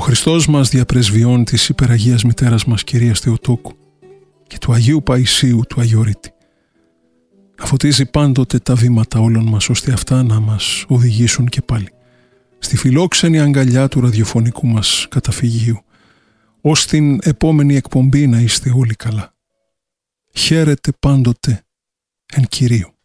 Χριστός μας διαπρεσβειών της υπεραγίας μητέρας μας Κυρίας Θεοτόκου και του Αγίου Παϊσίου του Αγιορείτη. Να φωτίζει πάντοτε τα βήματα όλων μας, ώστε αυτά να μας οδηγήσουν και πάλι στη φιλόξενη αγκαλιά του ραδιοφωνικού μας καταφυγίου, ως την επόμενη εκπομπή να είστε όλοι καλά. Χαίρετε πάντοτε εν Κυρίου.